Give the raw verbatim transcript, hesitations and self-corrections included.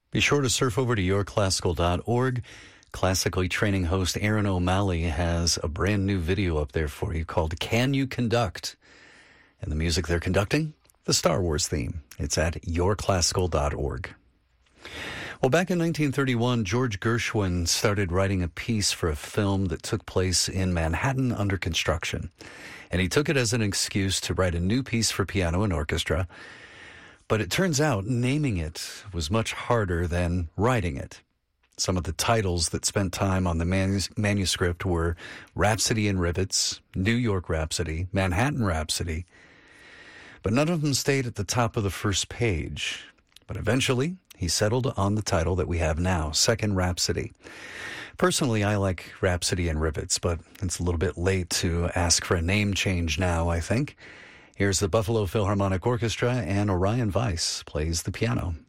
Be sure to surf over to your classical dot org. Classically training host Aaron O'Malley has a brand new video up there for you called Can You Conduct? And the music they're conducting? The Star Wars theme. It's at your classical dot org. Well, back in nineteen thirty-one, George Gershwin started writing a piece for a film that took place in Manhattan under construction. And he took it as an excuse to write a new piece for piano and orchestra. But it turns out naming it was much harder than writing it. Some of the titles that spent time on the manus- manuscript were Rhapsody in Rivets, New York Rhapsody, Manhattan Rhapsody. But none of them stayed at the top of the first page. But eventually, he settled on the title that we have now, Second Rhapsody. Personally, I like Rhapsody in Rivets, but it's a little bit late to ask for a name change now, I think. Here's the Buffalo Philharmonic Orchestra, and Orion Weiss plays the piano.